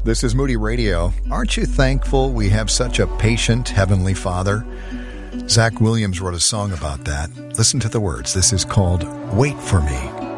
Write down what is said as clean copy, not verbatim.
This is Moody Radio. Aren't you thankful we have such a patient Heavenly Father? Zach Williams wrote a song about that. Listen to the words. This is called Wait for Me.